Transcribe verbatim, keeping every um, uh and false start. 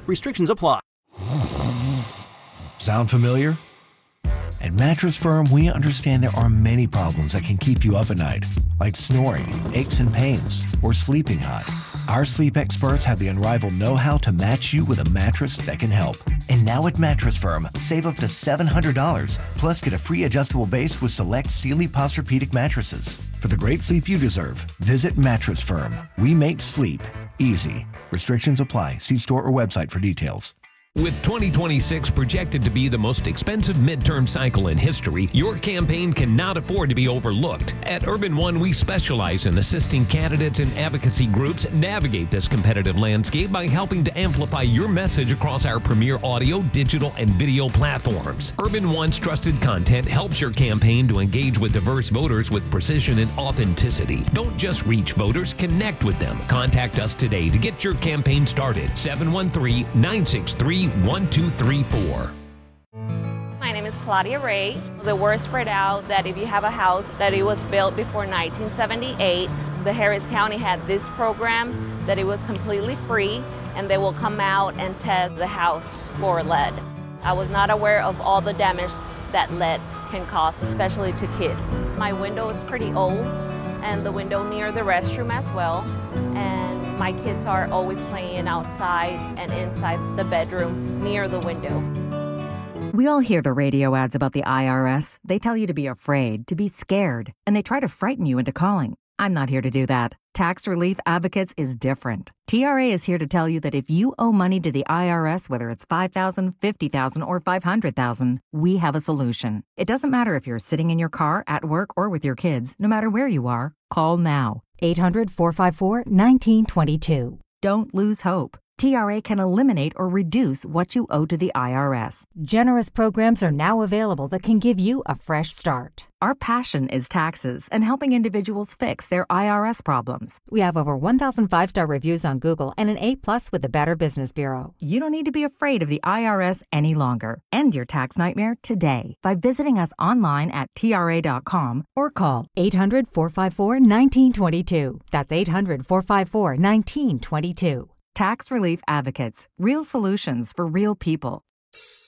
Restrictions apply. Sound familiar? At Mattress Firm, we understand there are many problems that can keep you up at night, like snoring, aches and pains, or sleeping hot. Our sleep experts have the unrivaled know-how to match you with a mattress that can help. And now at Mattress Firm, save up to seven hundred dollars, plus get a free adjustable base with select Sealy Posturepedic mattresses. For the great sleep you deserve, visit Mattress Firm. We make sleep easy. Restrictions apply. See store or website for details. With twenty twenty-six projected to be the most expensive midterm cycle in history, your campaign cannot afford to be overlooked. At Urban One, we specialize in assisting candidates and advocacy groups navigate this competitive landscape by helping to amplify your message across our premier audio, digital, and video platforms. Urban One's trusted content helps your campaign to engage with diverse voters with precision and authenticity. Don't just reach voters, connect with them. Contact us today to get your campaign started. seven one three, nine six three, one two three four. My name is Claudia Ray. The word spread out that if you have a house that it was built before nineteen seventy-eight, the Harris County had this program that it was completely free and they will come out and test the house for lead. I was not aware of all the damage that lead can cause, especially to kids. My window is pretty old and the window near the restroom as well. And my kids are always playing outside and inside the bedroom near the window. We all hear the radio ads about the I R S. They tell you to be afraid, to be scared, and they try to frighten you into calling. I'm not here to do that. Tax Relief Advocates is different. T R A is here to tell you that if you owe money to the I R S, whether it's five thousand dollars, fifty thousand dollars, or five hundred thousand dollars, we have a solution. It doesn't matter if you're sitting in your car, at work, or with your kids. No matter where you are, call now. eight hundred, four five four, one nine two two. Don't lose hope. T R A can eliminate or reduce what you owe to the I R S. Generous programs are now available that can give you a fresh start. Our passion is taxes and helping individuals fix their I R S problems. We have over one thousand five-star reviews on Google and an A plus with the Better Business Bureau. You don't need to be afraid of the I R S any longer. End your tax nightmare today by visiting us online at T R A dot com or call eight hundred, four five four, one nine two two. That's eight hundred, four five four, one nine two two. Tax Relief Advocates. Real solutions for real people.